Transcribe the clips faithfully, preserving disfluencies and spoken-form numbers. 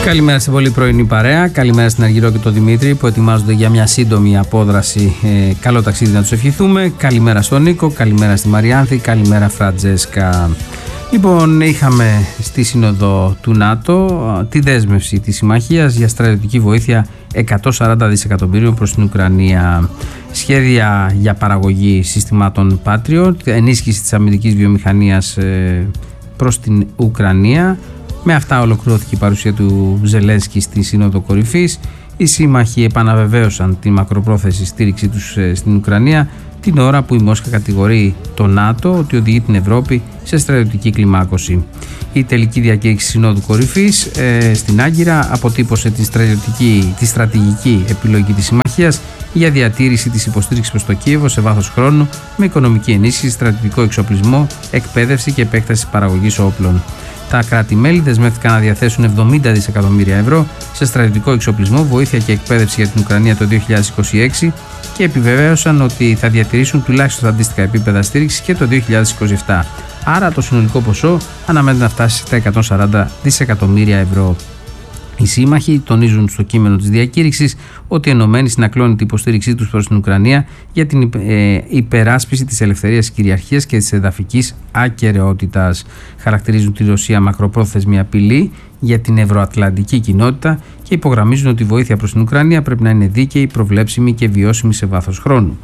Καλημέρα στην πολύ πρωινή παρέα. Καλημέρα στην Αργυρό και τον Δημήτρη που ετοιμάζονται για μια σύντομη απόδραση. Ε, καλό ταξίδι να τους ευχηθούμε. Καλημέρα στον Νίκο, καλημέρα στη Μαριάνθη, καλημέρα Φραντζέσκα. Λοιπόν, είχαμε στη Σύνοδο του ΝΑΤΟ τη δέσμευση της συμμαχίας για στρατιωτική βοήθεια εκατόν σαράντα δισεκατομμυρίων προς την Ουκρανία. Σχέδια για παραγωγή συστημάτων Patriot, ενίσχυση της αμυντικής βιομηχανίας ε, προς την Ουκρανία. Με αυτά ολοκληρώθηκε η παρουσία του Ζελένσκι στη Σύνοδο Κορυφής. Οι σύμμαχοι επαναβεβαίωσαν τη μακροπρόθεση στήριξη τους στην Ουκρανία, την ώρα που η Μόσχα κατηγορεί το ΝΑΤΟ ότι οδηγεί την Ευρώπη σε στρατιωτική κλιμάκωση. Η τελική διακήρυξη Συνόδου Κορυφής ε, στην Άγκυρα αποτύπωσε τη, στρατιωτική, τη στρατηγική επιλογή της συμμαχίας για διατήρηση της υποστήριξης προς το Κίεβο σε βάθος χρόνου με οικονομική ενίσχυση, στρατιωτικό εξοπλισμό, εκπαίδευση και επέκταση παραγωγής όπλων. Τα κράτη-μέλη δεσμεύτηκαν να διαθέσουν εβδομήντα δισεκατομμύρια ευρώ σε στρατιωτικό εξοπλισμό, βοήθεια και εκπαίδευση για την Ουκρανία το δύο χιλιάδες είκοσι έξι και επιβεβαίωσαν ότι θα διατηρήσουν τουλάχιστον τα αντίστοιχα επίπεδα στήριξης και το δύο χιλιάδες είκοσι επτά. Άρα το συνολικό ποσό αναμένεται να φτάσει στα εκατόν σαράντα δισεκατομμύρια ευρώ. Οι σύμμαχοι τονίζουν στο κείμενο της διακήρυξης ότι ενωμένοι συνακλώνουν την υποστήριξή τους προς την Ουκρανία για την υπεράσπιση της ελευθερίας, της κυριαρχίας και της εδαφικής ακεραιότητας. Χαρακτηρίζουν τη Ρωσία μακροπρόθεσμη απειλή για την ευρωατλαντική κοινότητα και υπογραμμίζουν ότι η βοήθεια προς την Ουκρανία πρέπει να είναι δίκαιη, προβλέψιμη και βιώσιμη σε βάθος χρόνου.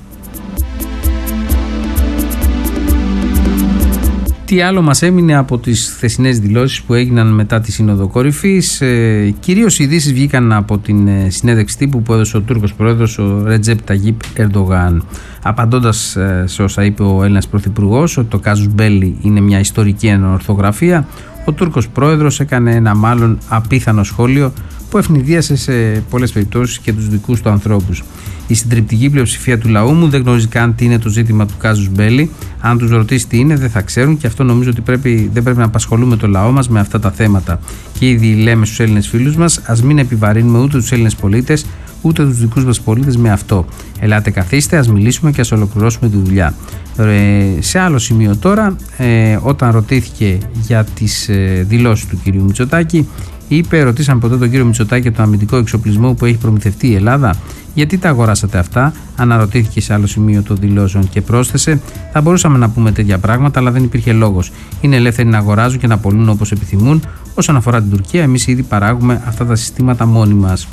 Τι άλλο μας έμεινε από τις χθεσινές δηλώσεις που έγιναν μετά τη Σύνοδο Κορυφής? Ε, κυρίως οι ειδήσεις βγήκαν από την ε, συνέντευξη τύπου που έδωσε ο Τούρκος πρόεδρος, ο Ρετζέπ Ταγίπ Ερντογάν. Απαντώντας ε, σε όσα είπε ο Έλληνας πρωθυπουργός, ότι το κάζους μπέλι είναι μια ιστορική ανορθογραφία, ο Τούρκος πρόεδρος έκανε ένα μάλλον απίθανο σχόλιο που ευνηδίασε σε πολλές περιπτώσεις και τους δικούς του ανθρώπους. Η συντριπτική πλειοψηφία του λαού μου δεν γνωρίζει καν τι είναι το ζήτημα του κάζους μπέλι. Αν τους ρωτήσει τι είναι, δεν θα ξέρουν και αυτό νομίζω ότι πρέπει, δεν πρέπει να απασχολούμε το λαό μας με αυτά τα θέματα. Και ήδη λέμε στους Έλληνες φίλους μας, ας μην επιβαρύνουμε ούτε τους Έλληνες πολίτες, ούτε τους δικούς μας πολίτες με αυτό. Ελάτε, καθίστε, ας μιλήσουμε και ας ολοκληρώσουμε τη δουλειά. Ε, σε άλλο σημείο τώρα, ε, όταν ρωτήθηκε για τις ε, δηλώσεις του κ. Μητσοτάκη, είπε: ρωτήσαμε ποτέ τον κύριο Μητσοτάκη για τον αμυντικό εξοπλισμό που έχει προμηθευτεί η Ελλάδα? Γιατί τα αγοράσατε αυτά? Αναρωτήθηκε σε άλλο σημείο των δηλώσεων και πρόσθεσε: θα μπορούσαμε να πούμε τέτοια πράγματα, αλλά δεν υπήρχε λόγος. Είναι ελεύθεροι να αγοράζουν και να πωλούν όπως επιθυμούν. Όσον αφορά την Τουρκία, εμείς ήδη παράγουμε αυτά τα συστήματα μόνοι μας.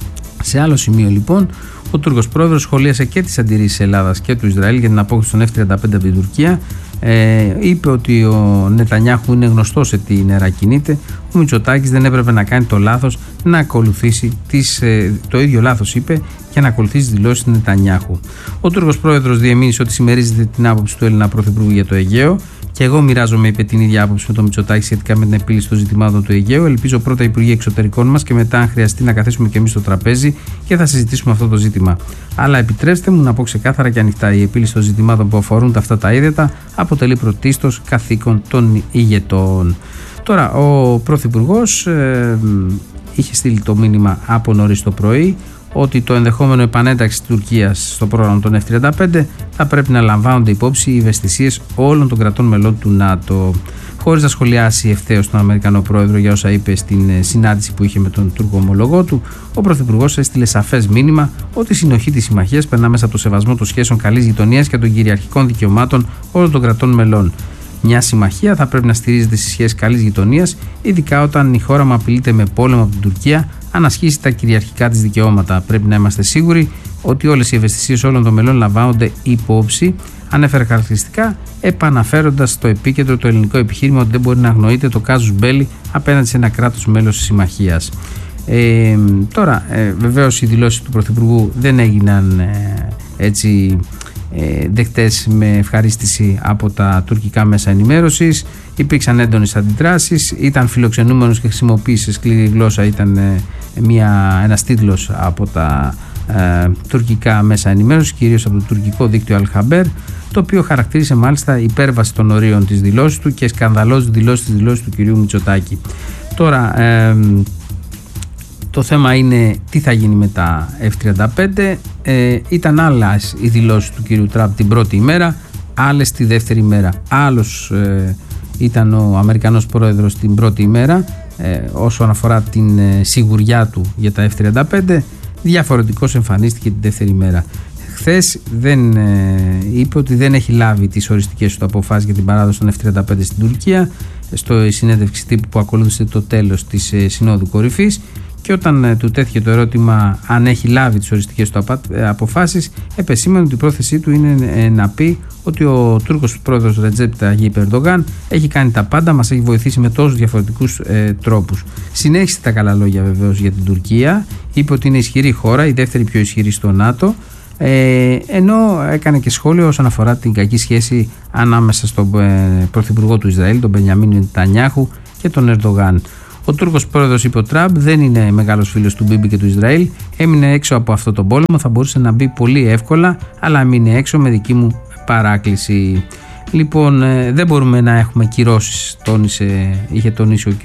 Σε άλλο σημείο, λοιπόν, ο Τούρκος πρόεδρος σχολίασε και τις αντιρρήσεις της Ελλάδας και του Ισραήλ για την απόκτηση των εφ τριάντα πέντε από την Τουρκία. Ε, είπε ότι ο Νετανιάχου είναι γνωστός σε τι νερά κινείται. Ο Μητσοτάκης δεν έπρεπε να κάνει το λάθος να ακολουθήσει τις, ε, το ίδιο λάθος είπε και να ακολουθήσει τις δηλώσεις του Νετανιάχου. Ο Τούρκος πρόεδρος διεμήνυσε ότι συμμερίζεται την άποψη του Έλληνα πρωθυπουργού για το Αιγαίο. Και εγώ μοιράζομαι, είπε, την ίδια άποψη με τον Μητσοτάκη σχετικά με την επίλυση των ζητημάτων του Αιγαίου. Ελπίζω πρώτα οι Υπουργοί Εξωτερικών μας και μετά, αν χρειαστεί, να καθίσουμε και εμείς στο τραπέζι και θα συζητήσουμε αυτό το ζήτημα. Αλλά επιτρέψτε μου να πω ξεκάθαρα και ανοιχτά: η επίλυση των ζητημάτων που αφορούν αυτά τα ίδρυτα αποτελεί πρωτίστως καθήκον των ηγετών. Τώρα, ο Πρωθυπουργός ε, είχε στείλει το μήνυμα από νωρίς το πρωί ότι το ενδεχόμενο επανένταξη της Τουρκίας στο πρόγραμμα των εφ τριάντα πέντε θα πρέπει να λαμβάνονται υπόψη οι ευαισθησίες όλων των κρατών μελών του ΝΑΤΟ. Χωρίς να σχολιάσει ευθέως τον Αμερικανό πρόεδρο για όσα είπε στην συνάντηση που είχε με τον Τούρκο ομολογό του, ο Πρωθυπουργός έστειλε σαφές μήνυμα ότι η συνοχή της συμμαχίας περνά μέσα από το σεβασμό των σχέσεων καλής γειτονίας και των κυριαρχικών δικαιωμάτων όλων των κρατών μελών. Μια συμμαχία θα πρέπει να στηρίζεται στις σχέσεις καλής γειτονίας, ειδικά όταν η χώρα μου απειλείται με πόλεμο από την Τουρκία, αν ασχίσει τα κυριαρχικά της δικαιώματα. Πρέπει να είμαστε σίγουροι ότι όλες οι ευαισθησίες όλων των μελών λαμβάνονται υπόψη. Ανέφερε χαρακτηριστικά, επαναφέροντας στο επίκεντρο το ελληνικό επιχείρημα ότι δεν μπορεί να αγνοείται το κάζους μπέλι απέναντι σε ένα κράτος μέλος της συμμαχίας. Ε, τώρα, ε, βεβαίως οι δηλώσεις του Πρωθυπουργού δεν έγιναν ε, έτσι ε, δεκτές με ευχαρίστηση από τα τουρκικά μέσα ενημέρωσης. Υπήρξαν έντονες αντιδράσεις, ήταν φιλοξενούμενος και χρησιμοποίησε σκληρή γλώσσα, ήταν ε, μια, ένας τίτλος από τα ε, τουρκικά μέσα ενημέρωσης, κυρίως από το τουρκικό δίκτυο Al-Haber, το οποίο χαρακτήρισε μάλιστα υπέρβαση των ορίων της δηλώσης του και σκανδαλώδη δηλώσεις της δηλώσης του κυρίου Μητσοτάκη. Τώρα, ε, το θέμα είναι τι θα γίνει με τα εφ τριάντα πέντε. Ε, ήταν άλλες οι δηλώσεις του κυρίου Τραμπ την πρώτη ημέρα, άλλες τη δεύτερη ημέρα. Άλλος ε, ήταν ο Αμερικανός πρόεδρος την πρώτη ημέρα, ε, όσον αφορά την ε, σιγουριά του για τα εφ τριάντα πέντε, διαφορετικός εμφανίστηκε την δεύτερη ημέρα. Χθες δεν, ε, είπε ότι δεν έχει λάβει τις οριστικές του αποφάσεις για την παράδοση των εφ τριάντα πέντε στην Τουρκία, στο συνέντευξη τύπου που ακολούθησε το τέλος της ε, Συνόδου Κορυφής. Και όταν ε, του τέθηκε το ερώτημα αν έχει λάβει τις οριστικές του απα, ε, αποφάσεις, επεσήμανε ότι η πρόθεσή του είναι ε, να πει ότι ο Τούρκος πρόεδρος Ρετζέπ Ταγίπ Ερντογάν έχει κάνει τα πάντα, μας έχει βοηθήσει με τόσους διαφορετικούς ε, τρόπους. Συνέχισε τα καλά λόγια βεβαίως για την Τουρκία, είπε ότι είναι ισχυρή χώρα, η δεύτερη πιο ισχυρή στο ΝΑΤΟ, ε, ενώ έκανε και σχόλιο όσον αφορά την κακή σχέση ανάμεσα στον ε, πρωθυπουργό του Ισραήλ, τον Μπενιαμίν Νετανιάχου, και τον Ερντογάν. Ο Τούρκος πρόεδρος, είπε ο Τραμπ, δεν είναι μεγάλος φίλος του Μπίμπι και του Ισραήλ. Έμεινε έξω από αυτό τον πόλεμο. Θα μπορούσε να μπει πολύ εύκολα, αλλά μείνει έξω με δική μου παράκληση. Λοιπόν, ε, δεν μπορούμε να έχουμε κυρώσεις, τόνισε, είχε τονίσει ο κ.